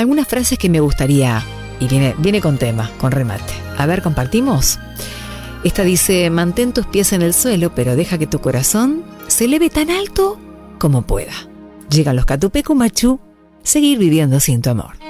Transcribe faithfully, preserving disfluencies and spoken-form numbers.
algunas frases que me gustaría, y viene, viene con tema, con remate. A ver, ¿compartimos? Esta dice: mantén tus pies en el suelo, pero deja que tu corazón se eleve tan alto como pueda. Llegan los Catupecu Machu, seguir viviendo sin tu amor.